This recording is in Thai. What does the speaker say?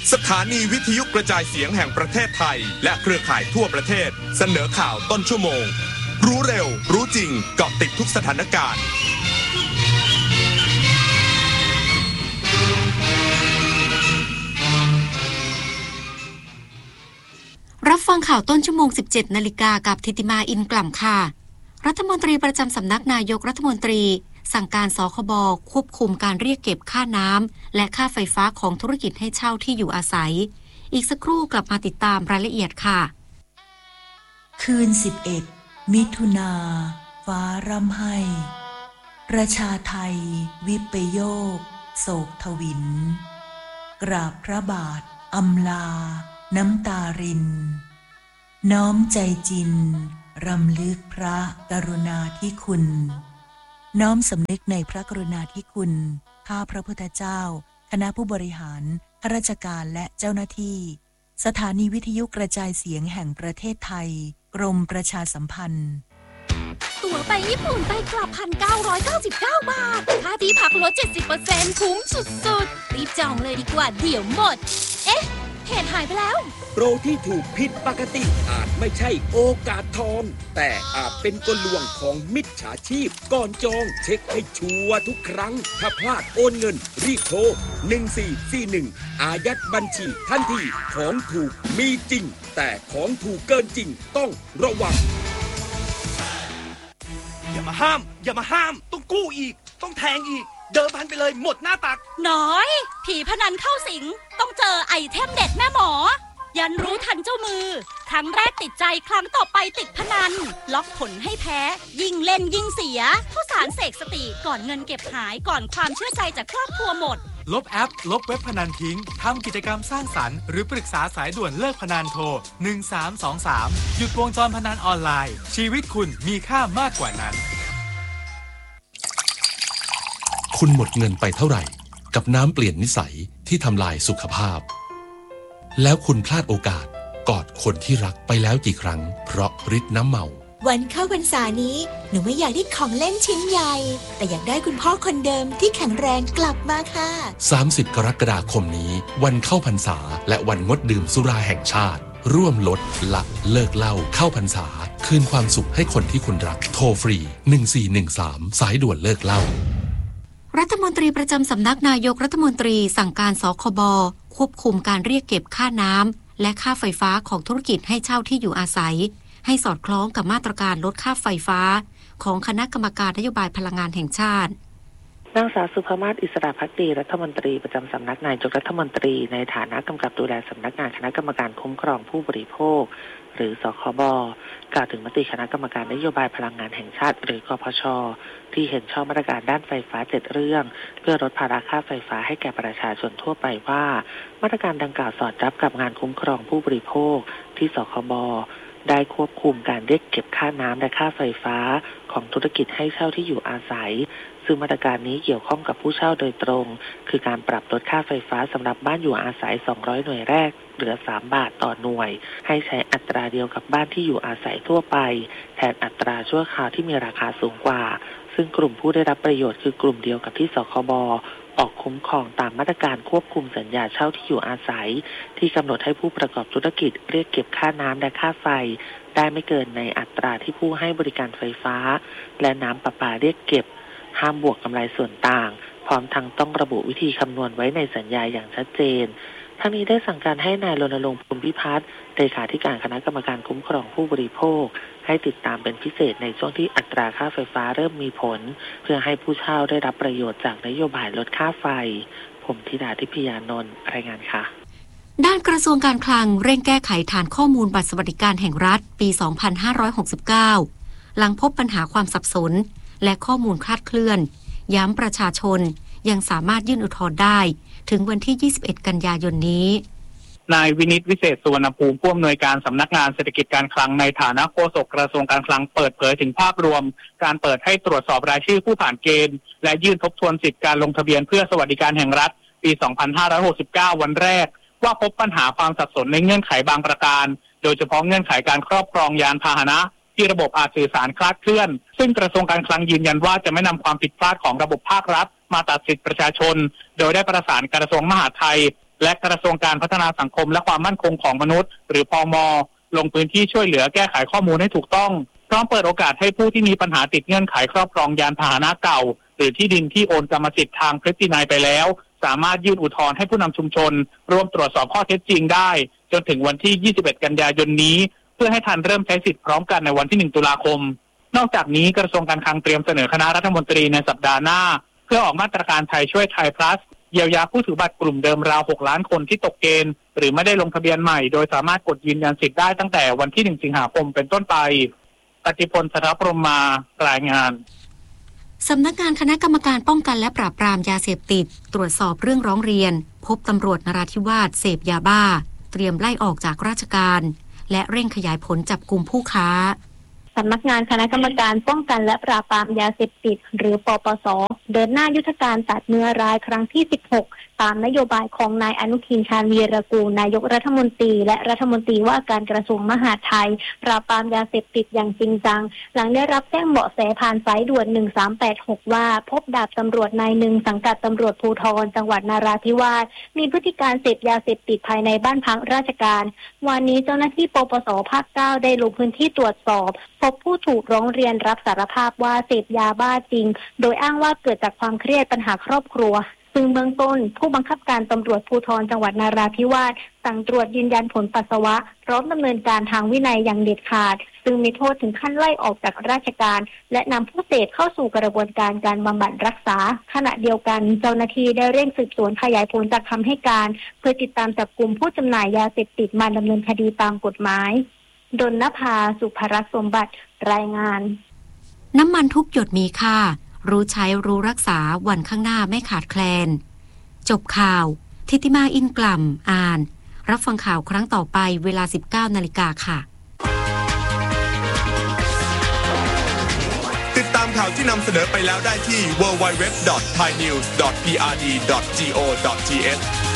สถานีวิทยุกระจายเสียงแห่งประเทศไทยและเครือข่ายทั่วประเทศเสนอข่าวต้นชั่วโมงรู้เร็วรู้จริงเกาะติดทุกสถานการณ์รับฟังข่าวต้นชั่วโมง 17 นาฬิกากับธิติมาอินกล่ำค่ะรัฐมนตรีประจำสำนักนายกรัฐมนตรีสั่งการสคบควบคุมการเรียกเก็บค่าน้ำและค่าไฟฟ้าของธุรกิจให้เช่าที่อยู่อาศัยอีกสักครู่กลับมาติดตามรายละเอียดค่ะคืน11มิถุนาฟ้าร่ำไห้ประชาไทยวิปโยคโศกทวินกราบพระบาทอำลาน้ำตารินน้อมใจจินรำลึกพระกรุณาธิคุณน้อมสำนึกในพระกรุณาธิคุณข้าพระพุทธเจ้าคณะผู้บริหารข้าราชการและเจ้าหน้าที่สถานีวิทยุกระจายเสียงแห่งประเทศไทยกรมประชาสัมพันธ์ตั๋วไปญี่ปุ่นไปกลับ 1,999 บาทค่าที่พักลด 70% คุ้มสุดๆรีบจองเลยดีกว่าเดี๋ยวหมดเอ๊ะเหตุหายไปแล้วโปรที่ถูกผิดปกติอาจไม่ใช่โอกาสทองแต่อาจเป็นกลลวงของมิจฉาชีพก่อนจองเช็คให้ชัวร์ทุกครั้งถ้าพลาดโอนเงินรีบโทร1441อายัดบัญชีทันทีของถูกมีจริงแต่ของถูกเกินจริงต้องระวังอย่ามาห้ามต้องกู้อีกต้องแทงอีกเดิมพันไปเลยหมดหน้าตักน้อยผีพนันเข้าสิงต้องเจอไอเทมเด็ดแม่หมอยันรู้ทันเจ้ามือครั้งแรกติดใจครั้งต่อไปติดพนันล็อกผลให้แพ้ยิ่งเล่นยิ่งเสียข้าวสารเสกสติก่อนเงินเก็บหายก่อนความเชื่อใจจากครอบครัวหมดลบแอปลบเว็บพนันทิ้งทำกิจกรรมสร้างสรรค์หรือปรึกษาสายด่วนเลิกพนันโทร1323หยุดวงจรพนันออนไลน์ชีวิตคุณมีค่ามากกว่านั้นคุณหมดเงินไปเท่าไหร่กับน้ำเปลี่ยนนิสัยที่ทำลายสุขภาพแล้วคุณพลาดโอกาสกอดคนที่รักไปแล้วกี่ครั้งเพราะฤทธิ์น้ำเมาวันเข้าพรรษานี้หนูไม่อยากได้ของเล่นชิ้นใหญ่แต่อยากได้คุณพ่อคนเดิมที่แข็งแรงกลับมาค่ะ 30 กรกฎาคมนี้วันเข้าพรรษาและวันงดดื่มสุราแห่งชาติร่วมลดละเลิกเหล้าเข้าพรรษาคืนความสุขให้คนที่คุณรักโทรฟรี1413สายด่วนเลิกเหล้ารัฐมนตรีประจำสำนักนายกรัฐมนตรีสั่งการสคบควบคุมการเรียกเก็บค่าน้ำและค่าไฟฟ้าของธุรกิจให้เช่าที่อยู่อาศัยให้สอดคล้องกับมาตรการลดค่าไฟฟ้าของคณะกรรมการนโยบายพลังงานแห่งชาตินางสาวสุภมาศอิสระภักดีรัฐมนตรีประจำสำนักนายกรัฐมนตรีในฐานะกำกับดูแลสำนักงานคณะกรรมการคุ้มครองผู้บริโภคหรือสคบกล่าวถึงมติคณะกรรมการนโยบายพลังงานแห่งชาติหรือกพชที่เห็นชอบมาตรการด้านไฟฟ้า7เรื่องเพื่อลดภาระค่าไฟฟ้าให้แก่ประชาชนทั่วไปว่ามาตรการดังกล่าวสอดรับกับงานคุ้มครองผู้บริโภคที่สคบได้ควบคุมการเรียกเก็บค่าน้ำและค่าไฟฟ้าของธุรกิจให้เช่าที่อยู่อาศัยซึ่งมาตรการนี้เกี่ยวข้องกับผู้เช่าโดยตรงคือการปรับลดค่าไฟฟ้าสำหรับบ้านอยู่อาศัย200หน่วยแรกเหลือ3 บาทต่อหน่วยให้ใช้อัตราเดียวกับบ้านที่อยู่อาศัยทั่วไปแทนอัตราชั่วคราวที่มีราคาสูงกว่าซึ่งกลุ่มผู้ได้รับประโยชน์คือกลุ่มเดียวกับที่สคบออกคุ้มครองตามมาตรการควบคุมสัญญาเช่าที่อยู่อาศัยที่กำหนดให้ผู้ประกอบธุรกิจเรียกเก็บค่าน้ำและค่าไฟได้ไม่เกินในอัตราที่ผู้ให้บริการไฟฟ้าและน้ำประปาเรียกเก็บห้ามบวกกำไรส่วนต่างพร้อมทั้งต้องระบุวิธีคำนวณไว้ในสัญญาอย่างชัดเจนทั้งนี้ได้สั่งการให้นายรณรงค์ ภูมิพิพัฒน์เลขาธิการคณะกรรมการคุ้มครองผู้บริโภคให้ติดตามเป็นพิเศษในช่วงที่อัตราค่าไฟฟ้าเริ่มมีผลเพื่อให้ผู้เช่าได้รับประโยชน์จากนโยบายลดค่าไฟผมธิดาทิพยานนท์รายงานค่ะด้านกระทรวงการคลังเร่งแก้ไขฐานข้อมูลบัตรสวัสดิการแห่งรัฐปี 2569 หลังพบปัญหาความสับสนและข้อมูลคลาดเคลื่อนย้ำประชาชนยังสามารถยื่นอุทธรณ์ได้ถึงวันที่ 21 กันยายนนี้นายวินิตวิเศษสุวรรณภูมิผู้อำนวยการสำนักงานเศรษฐกิจการคลังในฐานะโฆษกกระทรวงการคลังเปิดเผยถึงภาพรวมการเปิดให้ตรวจสอบรายชื่อผู้ผ่านเกณฑ์และยื่นทบทวนสิทธิการลงทะเบียนเพื่อสวัสดิการแห่งรัฐปี 2569 วันแรกว่าพบปัญหาความสับสนในเงื่อนไขบางประการโดยเฉพาะเงื่อนไขการครอบครองยานพาหนะที่ระบบอาจสื่อสารคลาดเคลื่อนซึ่งกระทรวงการคลังยืนยันว่าจะไม่นำความผิดพลาดของระบบภาครัฐมาตัดสิทธิประชาชนโดยได้ประสานกระทรวงมหาดไทยและกระทรวงการพัฒนาสังคมและความมั่นคงของมนุษย์หรือพม.ลงพื้นที่ช่วยเหลือแก้ไขข้อมูลให้ถูกต้องพร้อมเปิดโอกาสให้ผู้ที่มีปัญหาติดเงื่อนไขครอบครองยานพาหนะเก่าหรือที่ดินที่โอนกรรมสิทธิ์ทางพฤตินัยไปแล้วสามารถยื่นอุทธรณ์ให้ผู้นำชุมชนร่วมตรวจสอบข้อเท็จจริงได้จนถึงวันที่21กันยายนนี้เพื่อให้ทันเริ่มใช้สิทธิ์พร้อมกันในวันที่1ตุลาคมนอกจากนี้กระทรวงการคลังเตรียมเสนอคณะรัฐมนตรีในสัปดาห์หน้าเพื่อออกมาตรการไทยช่วยไทย plus เยียวยาผู้ถือบัตรกลุ่มเดิมราว6ล้านคนที่ตกเกณฑ์หรือไม่ได้ลงทะเบียนใหม่โดยสามารถกดยืนยันสิทธิ์ได้ตั้งแต่วันที่1สิงหาคมเป็นต้นไปปฏิพล สถาพรหมารายงานสำนักงานคณะกรรมการป้องกันและปราบปรามยาเสพติดตรวจสอบเรื่องร้องเรียนพบตำรวจนราธิวาสเสพยาบ้าเตรียมไล่ออกจากราชการและเร่งขยายผลจับกุมผู้ค้าสำนักงานคณะกรรมการป้องกันและปราบปรามยาเสพติดหรือปปส.เดินหน้ายุทธการตัดเนื้อร้ายครั้งที่16ตามนโยบายของนายอนุทิน ชาญวีรกูลนายกรัฐมนตรีและรัฐมนตรีว่าการกระทรวงมหาดไทยปราบปรามยาเสพติดอย่างจริงจังหลังได้รับแจ้งเบาะแสผ่านสายด่วน1386ว่าพบดาบตำรวจนายหนึ่งสังกัดตำรวจภูธรจังหวัดนราธิวาสมีพฤติการเสพยาเสพติดภายในบ้านพักราชการวันนี้เจ้าหน้าที่ปปส.ภาค 9ได้ลงพื้นที่ตรวจสอบพบผู้ถูกร้องเรียนรับสารภาพว่าเสพยาบ้าจริงโดยอ้างว่าเกิดจากความเครียดปัญหาครอบครัวซึ่งเบื้องต้นผู้บังคับการตำรวจภูธรจังหวัดนราธิวาสสั่งตรวจยืนยันผลปัสสาวะพร้อมดำเนินการทางวินัยอย่างเด็ดขาดซึ่งมีโทษถึงขั้นไล่ออกจากราชการและนำผู้เสพเข้าสู่กระบวนการบำบัดรักษาขณะเดียวกันเจ้าหน้าที่ได้เร่งสืบสวนขยายผลจากคำให้การเพื่อติดตามจับกุมผู้จำหน่ายยาเสพติดมาดำเนินคดีตามกฎหมายดลนภา สุภรัตน์สมบัติรายงานน้ำมันทุกหยดมีค่ารู้ใช้รู้รักษาวันข้างหน้าไม่ขาดแคลนจบข่าวทิติมาอินกล่ำอ่านรับฟังข่าวครั้งต่อไปเวลา 19 นาฬิกาค่ะติดตามข่าวที่นำเสนอไปแล้วได้ที่ www.thainews.prd.go.th